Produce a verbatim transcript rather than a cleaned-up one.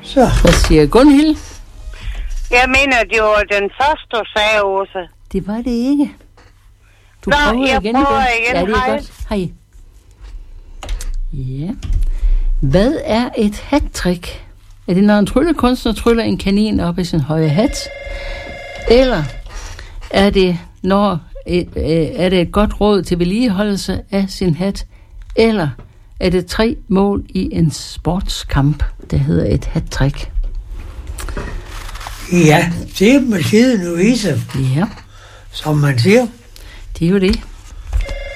Så. Hvad siger Gunhild? Jeg mener, det var den første, du sagde, Åse. Det var det ikke. Du Nå, prøver jeg igen. prøver igen. igen. Ja, det er Hej. godt. Hej. Ja. Hvad er et hattrick? Er det, når en tryllekunstner tryller en kanin op i sin høje hat? Eller er det, når et, øh, er det et godt råd til vedligeholdelse af sin hat? Eller er det tre mål i en sportskamp, der hedder et hattrick? Ja, det er med tiden nu viser, Ja, som man siger. det er jo det.